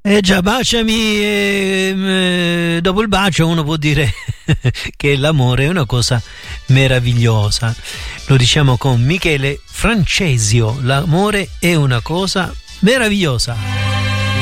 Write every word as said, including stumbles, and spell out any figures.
Eh già, baciami e eh, dopo il bacio uno può dire che l'amore è una cosa meravigliosa. Lo diciamo con Michele Francesio, l'amore è una cosa meravigliosa.